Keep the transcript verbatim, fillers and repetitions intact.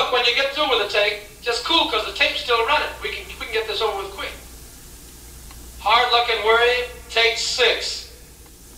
look, when you get through with the take, just cool, because the tape's still running. We can, we can get this over with quick.